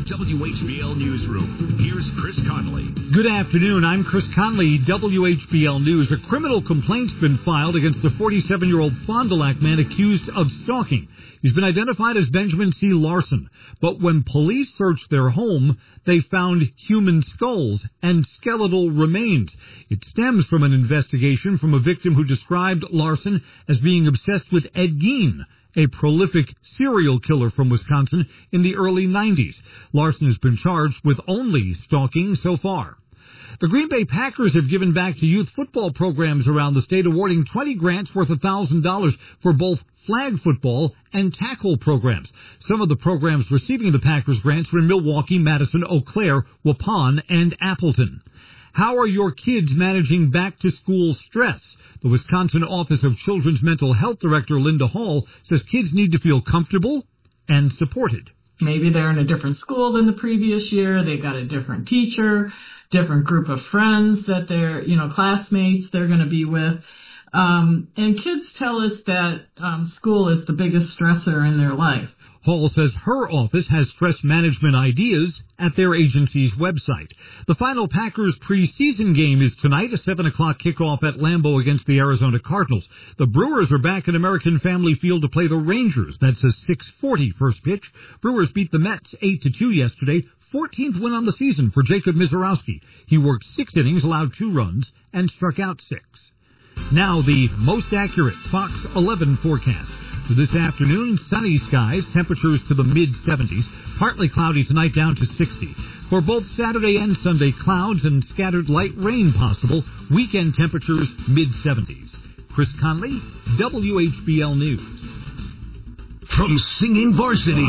WHBL Newsroom. Here's Chris Conley. Good afternoon. I'm Chris Conley, WHBL News. A criminal complaint's been filed against the 47-year-old Fond du Lac man accused of stalking. He's been identified as Benjamin C. Larson. But when police searched their home, they found human skulls and skeletal remains. It stems from an investigation from a victim who described Larson as being obsessed with Ed Gein, a prolific serial killer from Wisconsin in the early 90s. Larson has been charged with only stalking so far. The Green Bay Packers have given back to youth football programs around the state, awarding 20 grants worth $1,000 for both flag football and tackle programs. Some of the programs receiving the Packers grants were in Milwaukee, Madison, Eau Claire, Waupun, and Appleton. How are your kids managing back-to-school stress? The Wisconsin Office of Children's Mental Health Director Linda Hall says kids need to feel comfortable and supported. Maybe they're in a different school than the previous year. They've got a different teacher, different group of friends that they're, classmates they're going to be with. And kids tell us that school is the biggest stressor in their life. Hall says her office has stress management ideas at their agency's website. The final Packers preseason game is tonight, a 7 o'clock kickoff at Lambeau against the Arizona Cardinals. The Brewers are back at American Family Field to play the Rangers. That's a 6:40 first pitch. Brewers beat the Mets 8-2 yesterday. 14th win on the season for Jacob Misiorowski. He worked 6 innings, allowed 2 runs, and struck out 6. Now the most accurate Fox 11 forecast. For this afternoon, sunny skies, temperatures to the mid-70s. Partly cloudy tonight, down to 60. For both Saturday and Sunday, clouds and scattered light rain possible. Weekend temperatures, mid-70s. Chris Conley, WHBL News. From singing varsity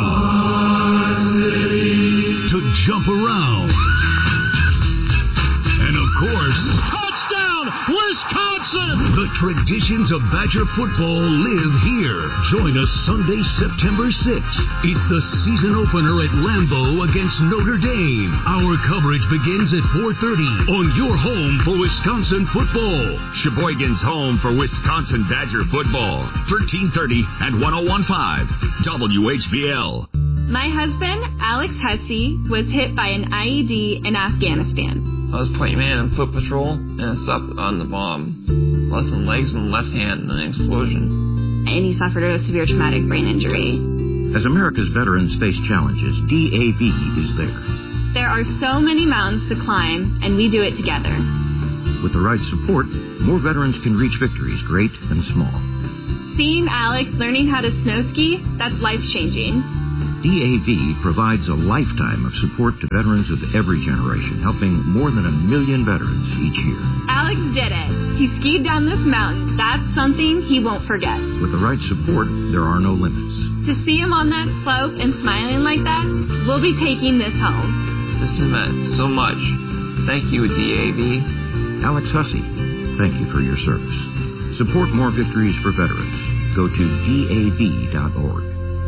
to jump around. And of course, touchdown, Wisconsin! The traditions of Badger football live here. Join us Sunday, September 6th. It's the season opener at Lambeau against Notre Dame. Our coverage begins at 4:30 on your home for Wisconsin football. Sheboygan's home for Wisconsin Badger football. 1330 and 1015 WHBL. My husband, Alex Hesse, was hit by an IED in Afghanistan. I was point man on foot patrol, and I stepped on the bomb. Lost some legs and left hand in an explosion. And he suffered a severe traumatic brain injury. As America's veterans face challenges, DAV is there. There are so many mountains to climb, and we do it together. With the right support, more veterans can reach victories, great and small. Seeing Alex learning how to snow ski, that's life-changing. DAV provides a lifetime of support to veterans of every generation, helping more than 1 million veterans each year. Alex did it. He skied down this mountain. That's something he won't forget. With the right support, there are no limits. To see him on that slope and smiling like that, we'll be taking this home. This meant so much. Thank you, DAV. Alex Hussey, thank you for your service. Support more victories for veterans. Go to DAV.org.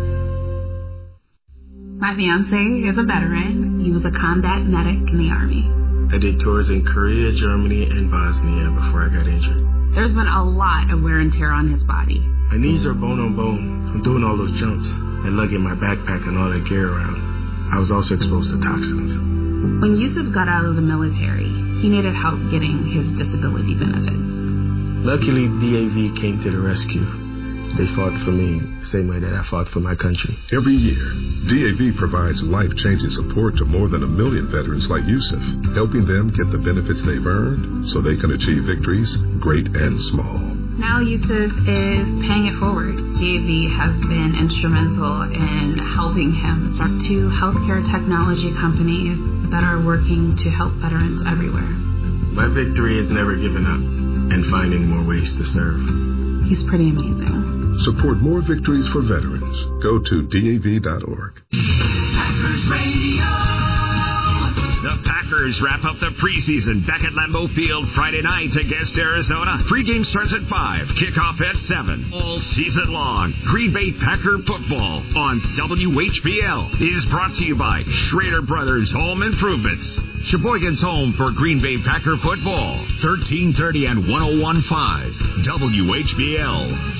My fiancé is a veteran. He was a combat medic in the Army. I did tours in Korea, Germany, and Bosnia before I got injured. There's been a lot of wear and tear on his body. My knees are bone on bone from doing all those jumps and lugging my backpack and all that gear around. I was also exposed to toxins. When Yusuf got out of the military, he needed help getting his disability benefits. Luckily, DAV came to the rescue. They fought for me the same way that I fought for my country. Every year, DAV provides life-changing support to more than 1 million veterans like Yusuf, helping them get the benefits they've earned so they can achieve victories, great and small. Now Yusuf is paying it forward. DAV has been instrumental in helping him start 2 healthcare technology companies that are working to help veterans everywhere. My victory is never giving up and finding more ways to serve. He's pretty amazing. Support more victories for veterans. Go to DAV.org. Packers Radio. The Packers wrap up the preseason back at Lambeau Field Friday night against Arizona. Pregame starts at 5, kickoff at 7. All season long, Green Bay Packer football on WHBL is brought to you by Schrader Brothers Home Improvements. Sheboygan's home for Green Bay Packer football. 1330 and 1015 WHBL.